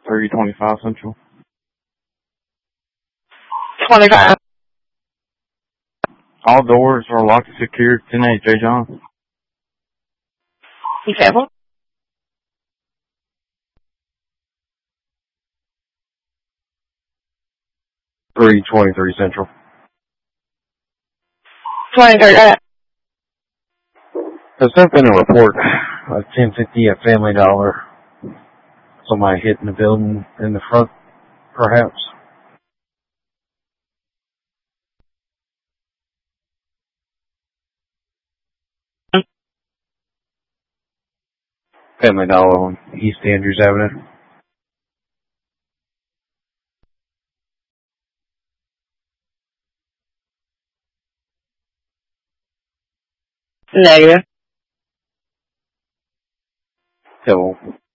325 Central. 25. All doors are locked and secured. 10-8, J. John. Be careful. 323 Central. 23. There's been a report of 1050 at Family Dollar. Somebody hitting the building in the front, perhaps. Family Dollar on East Andrews Avenue. Negative. So